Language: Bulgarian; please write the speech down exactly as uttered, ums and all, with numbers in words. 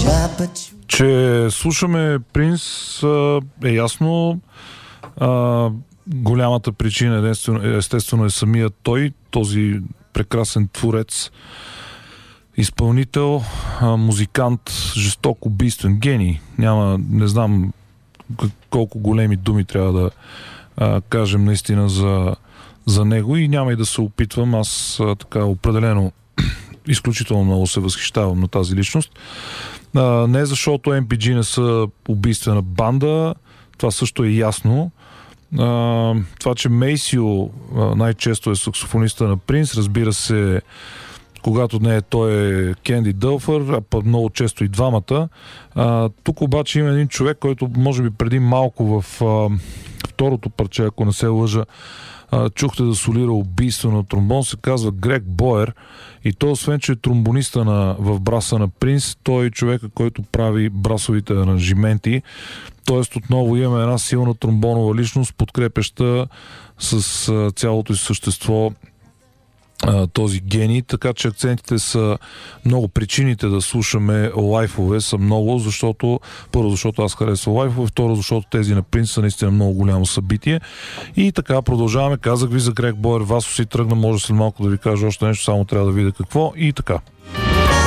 Че слушаме Принс е ясно. А, голямата причина естествено, естествено е самият той, този прекрасен творец, изпълнител, а, музикант, жесток, убийствен гений. Няма, не знам колко големи думи трябва да а, кажем наистина за, за него и няма и да се опитвам. Аз а, така определено изключително много се възхищавам на тази личност. А, не защото Ем Пи Джи не са убийствена банда, това също е ясно. А, това, че Мейсио а, най-често е саксофониста на Принс, разбира се, когато не е той е Кенди Дълфър, а пък много често и двамата. А, тук обаче има един човек, който може би преди малко в а, второто парче, ако не се лъжа, а, чухте да солира убийствено на тромбон, се казва Грег Боер и той, освен че е тромбониста на, в браса на Принс, той е човека, който прави брасовите аранжименти. Тоест отново имаме една силна тромбонова личност, подкрепеща с а, цялото си същество този гений, така че акцентите са много, причините да слушаме лайфове са много, защото първо, защото аз харесвам лайфове, второ, защото тези на Принс са наистина много голямо събитие. И така продължаваме. Казах ви за Грег Боер, Васо си тръгна, може след малко да ви кажа още нещо, само трябва да видя какво и така.